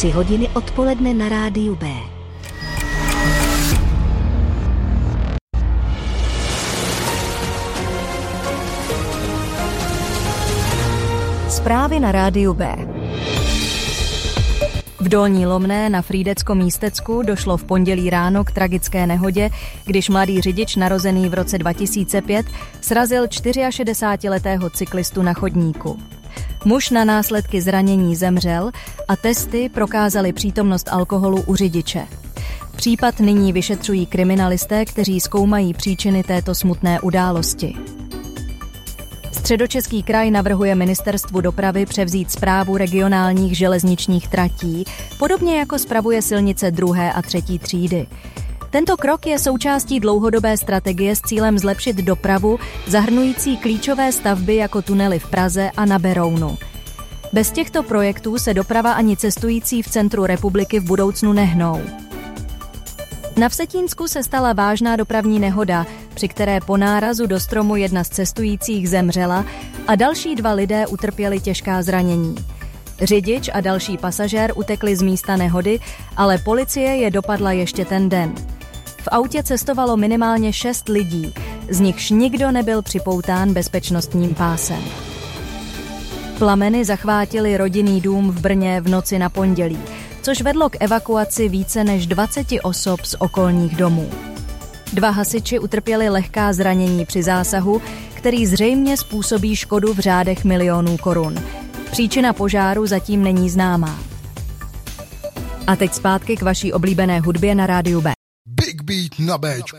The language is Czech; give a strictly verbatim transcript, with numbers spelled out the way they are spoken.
Tři hodiny odpoledne na rádiu B. Zprávy na rádiu B. V Dolní Lomné na Frýdecko-Místecku došlo v pondělí ráno k tragické nehodě, když mladý řidič narozený v roce dva tisíce pět srazil šedesátičtyřletého cyklistu na chodníku. Muž na následky zranění zemřel a testy prokázaly přítomnost alkoholu u řidiče. Případ nyní vyšetřují kriminalisté, kteří zkoumají příčiny této smutné události. Středočeský kraj navrhuje Ministerstvu dopravy převzít správu regionálních železničních tratí, podobně jako spravuje silnice druhé a třetí třídy. Tento krok je součástí dlouhodobé strategie s cílem zlepšit dopravu, zahrnující klíčové stavby jako tunely v Praze a na Berounu. Bez těchto projektů se doprava ani cestující v centru republiky v budoucnu nehnou. Na Vsetínsku se stala vážná dopravní nehoda, při které po nárazu do stromu jedna z cestujících zemřela a další dva lidé utrpěli těžká zranění. Řidič a další pasažér utekli z místa nehody, ale policie je dopadla ještě ten den. V autě cestovalo minimálně šest lidí, z nichž nikdo nebyl připoután bezpečnostním pásem. Plameny zachvátily rodinný dům v Brně v noci na pondělí, což vedlo k evakuaci více než dvaceti osob z okolních domů. Dva hasiči utrpěli lehká zranění při zásahu, který zřejmě způsobí škodu v řádech milionů korun. Příčina požáru zatím není známá. A teď zpátky k vaší oblíbené hudbě na rádiu B. Big Beat na Béčku.